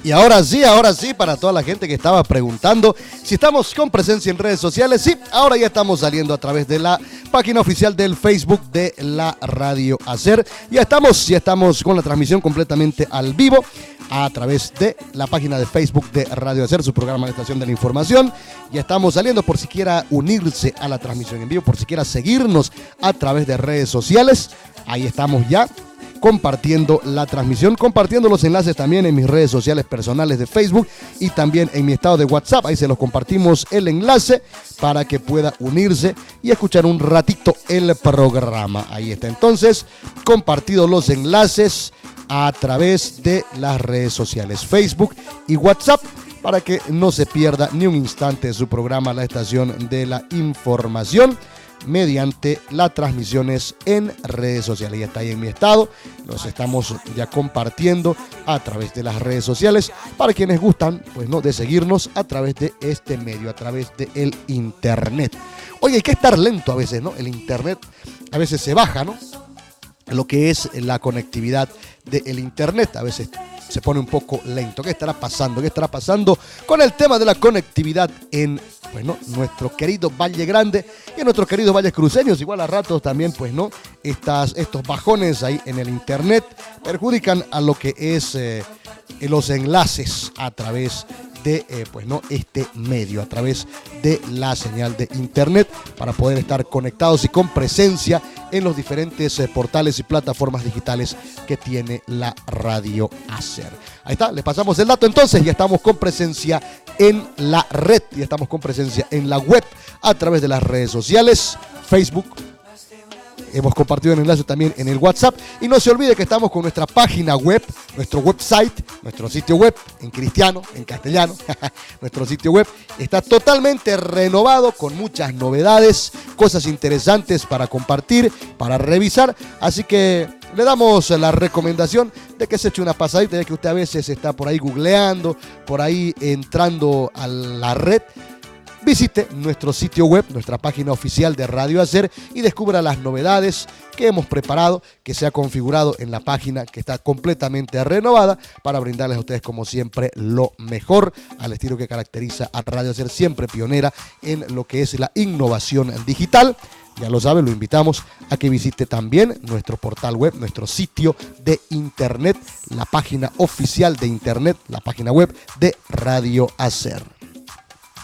Y ahora sí, para toda la gente que estaba preguntando si estamos con presencia en redes sociales, sí, ahora ya estamos saliendo a través de la página oficial del Facebook de la Radio Hacer. Ya estamos con la transmisión completamente al vivo a través de la página de Facebook de Radio Hacer, su programa de estación de la información. Ya estamos saliendo por si quiera unirse a la transmisión en vivo, por si quiera seguirnos a través de redes sociales. Ahí estamos ya compartiendo la transmisión, compartiendo los enlaces también en mis redes sociales personales de Facebook y también en mi estado de WhatsApp. Ahí se los compartimos el enlace para que pueda unirse y escuchar un ratito el programa. Ahí está entonces compartidos los enlaces a través de las redes sociales Facebook y WhatsApp, para que no se pierda ni un instante de su programa La Estación de la Información, mediante las transmisiones en redes sociales. Ya está ahí en mi estado, los estamos ya compartiendo a través de las redes sociales para quienes gustan, pues no, de seguirnos a través de este medio, a través del internet. Oye, hay que estar lento a veces, ¿no? El internet a veces se baja, ¿no? Lo que es la conectividad del internet a veces se pone un poco lento. ¿Qué estará pasando? ¿Qué estará pasando con el tema de la conectividad en, bueno, nuestro querido Valle Grande y en nuestros queridos valles cruceños? Igual a ratos también, pues, ¿no? Estos bajones ahí en el internet perjudican a lo que es los enlaces a través de pues no este medio, a través de la señal de internet, para poder estar conectados y con presencia en los diferentes portales y plataformas digitales que tiene la Radio Hacer. Ahí está, les pasamos el dato entonces. Ya estamos con presencia en la red, ya estamos con presencia en la web a través de las redes sociales, Facebook. Hemos compartido el enlace también en el WhatsApp. Y no se olvide que estamos con nuestra página web, nuestro website, nuestro sitio web en cristiano, en castellano. Nuestro sitio web está totalmente renovado con muchas novedades, cosas interesantes para compartir, para revisar. Así que le damos la recomendación de que se eche una pasadita, ya que usted a veces está por ahí googleando, por ahí entrando a la red. Visite nuestro sitio web, nuestra página oficial de Radio Hacer, y descubra las novedades que hemos preparado, que se ha configurado en la página, que está completamente renovada, para brindarles a ustedes, como siempre, lo mejor, al estilo que caracteriza a Radio Hacer, siempre pionera en lo que es la innovación digital. Ya lo sabe, lo invitamos a que visite también nuestro portal web, nuestro sitio de internet, la página oficial de internet, la página web de Radio Hacer.